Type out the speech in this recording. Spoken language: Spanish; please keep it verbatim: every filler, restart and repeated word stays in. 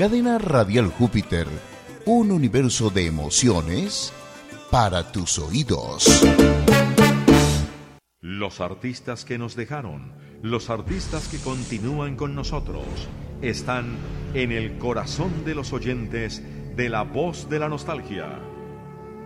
Cadena Radial Júpiter, un universo de emociones para tus oídos. Los artistas que nos dejaron, los artistas que continúan con nosotros, están en el corazón de los oyentes de La Voz de la Nostalgia.